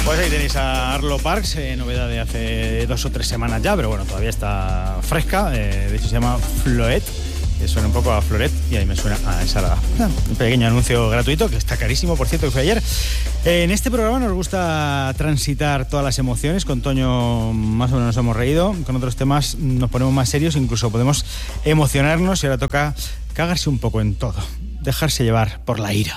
Pues ahí tenéis a Arlo Parks, novedad de hace 2 o 3 semanas ya, pero bueno, todavía está fresca. De hecho se llama Floet, que suena un poco a Floret y ahí me suena a ensalada. Un pequeño anuncio gratuito, que está carísimo, por cierto, que fue ayer. En este programa nos gusta transitar todas las emociones. Con Toño más o menos nos hemos reído, con otros temas nos ponemos más serios, incluso podemos emocionarnos y ahora toca cagarse un poco en todo, dejarse llevar por la ira.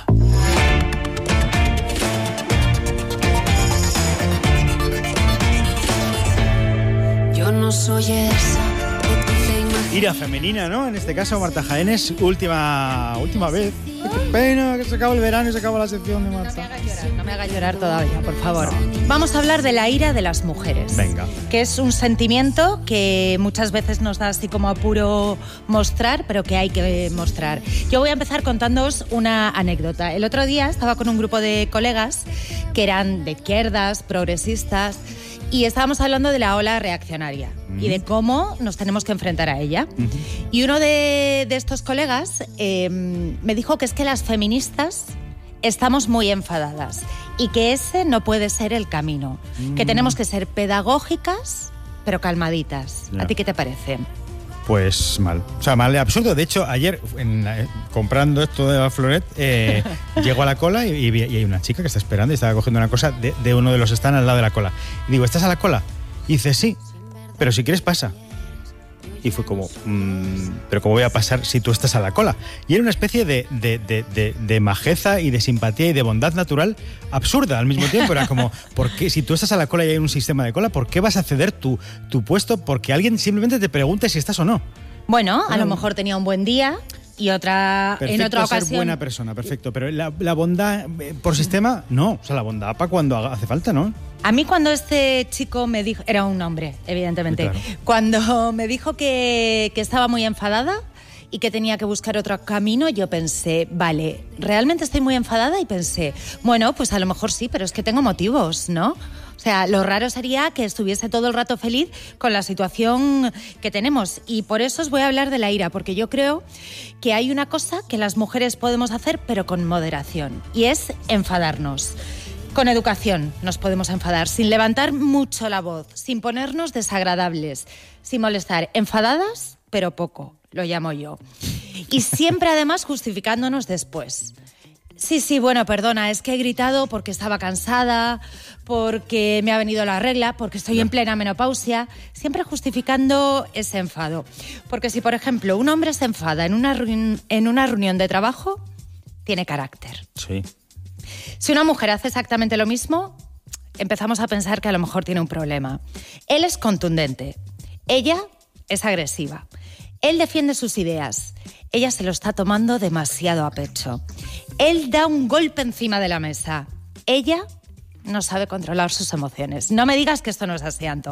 No soy esa que tú te imaginas. Ira femenina, ¿no? En este caso, Marta Jaénes, última vez. Qué pena que se acaba el verano y se acaba la sección de Marta. No me hagas llorar todavía, por favor. Vamos a hablar de la ira de las mujeres. Venga. Que es un sentimiento que muchas veces nos da así como apuro mostrar, pero que hay que mostrar. Yo voy a empezar contándoos una anécdota. El otro día estaba con un grupo de colegas que eran de izquierdas, progresistas, y estábamos hablando de la ola reaccionaria y de cómo nos tenemos que enfrentar a ella. Y uno de estos colegas me dijo que es que las feministas estamos muy enfadadas y que ese no puede ser el camino, que tenemos que ser pedagógicas pero calmaditas. Ya. ¿A ti qué te parece? Pues mal. O sea, mal de absurdo. De hecho, ayer, comprando esto de la Floret, llego a la cola y hay una chica que está esperando y estaba cogiendo una cosa de uno de los stands al lado de la cola. Y digo, ¿estás a la cola? Y dice, sí, pero si quieres pasa. Y fue como, pero ¿cómo voy a pasar si tú estás a la cola? Y era una especie de majeza y de simpatía y de bondad natural absurda al mismo tiempo. Era como, ¿por qué? Si tú estás a la cola y hay un sistema de cola, ¿por qué vas a ceder tu puesto? Porque alguien simplemente te pregunte si estás o no. Bueno, a lo mejor tenía un buen día y en otra ocasión... Ser buena persona, perfecto. Pero la bondad por sistema, no. O sea, la bondad para cuando hace falta, ¿no? A mí cuando este chico me dijo, era un hombre, evidentemente, Claro. Cuando me dijo que estaba muy enfadada y que tenía que buscar otro camino, yo pensé, vale, realmente estoy muy enfadada, y pensé, bueno, pues a lo mejor sí, pero es que tengo motivos, ¿no? O sea, lo raro sería que estuviese todo el rato feliz con la situación que tenemos. Y por eso os voy a hablar de la ira, porque yo creo que hay una cosa que las mujeres podemos hacer, pero con moderación, y es enfadarnos. Con educación nos podemos enfadar, sin levantar mucho la voz, sin ponernos desagradables, sin molestar. Enfadadas, pero poco, lo llamo yo. Y siempre además justificándonos después. Sí, bueno, perdona, es que he gritado porque estaba cansada, porque me ha venido la regla, porque estoy en plena menopausia, siempre justificando ese enfado. Porque si, por ejemplo, un hombre se enfada en una reunión de trabajo, tiene carácter. Sí. Si una mujer hace exactamente lo mismo, empezamos a pensar que a lo mejor tiene un problema. Él es contundente, ella es agresiva, él defiende sus ideas, ella se lo está tomando demasiado a pecho. Él da un golpe encima de la mesa, ella no sabe controlar sus emociones. No me digas que esto no es así, Anto.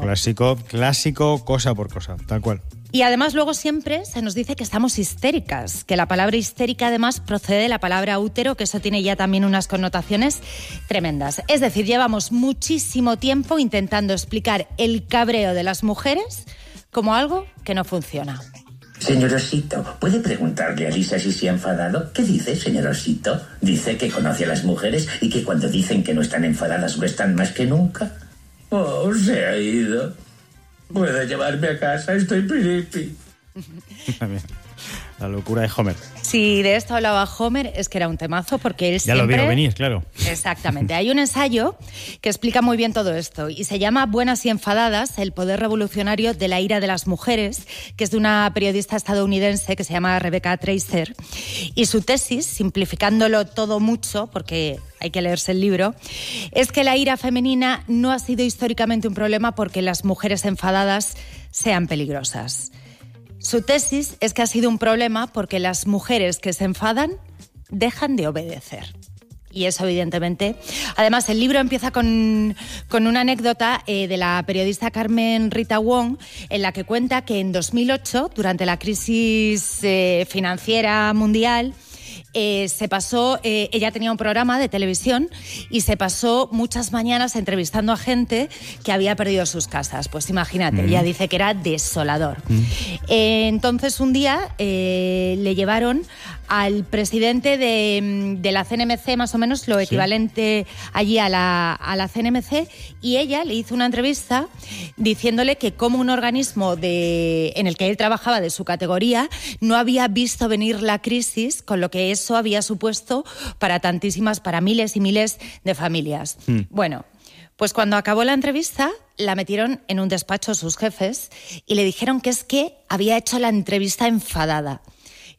Clásico, cosa por cosa, tal cual. Y además luego siempre se nos dice que estamos histéricas, que la palabra histérica además procede de la palabra útero, que eso tiene ya también unas connotaciones tremendas. Es decir, llevamos muchísimo tiempo intentando explicar el cabreo de las mujeres como algo que no funciona. Señor Osito, ¿puede preguntarle a Lisa si se ha enfadado? ¿Qué dice, señor Osito? Dice que conoce a las mujeres y que cuando dicen que no están enfadadas lo están más que nunca. Oh, se ha ido. ¿Puede llevarme a casa? Estoy piripi. La locura de Homer. Si de esto hablaba Homer, es que era un temazo, porque él Ya siempre... lo vio venir, claro. Exactamente. Hay un ensayo que explica muy bien todo esto y se llama Buenas y enfadadas, el poder revolucionario de la ira de las mujeres, que es de una periodista estadounidense que se llama Rebecca Traister. Y su tesis, simplificándolo todo mucho, porque hay que leerse el libro, es que la ira femenina no ha sido históricamente un problema porque las mujeres enfadadas sean peligrosas. Su tesis es que ha sido un problema porque las mujeres que se enfadan dejan de obedecer. Y eso, evidentemente... Además, el libro empieza con una anécdota de la periodista Carmen Rita Wong, en la que cuenta que en 2008, durante la crisis financiera mundial, se pasó, ella tenía un programa de televisión y se pasó muchas mañanas entrevistando a gente que había perdido sus casas. Pues imagínate, ella dice que era desolador. Entonces un día le llevaron al presidente de la CNMC, más o menos lo equivalente allí a la CNMC, y ella le hizo una entrevista diciéndole que como un organismo en el que él trabajaba de su categoría no había visto venir la crisis, con lo que eso había supuesto para miles y miles de familias. Bueno, pues cuando acabó la entrevista, la metieron en un despacho sus jefes y le dijeron que es que había hecho la entrevista enfadada.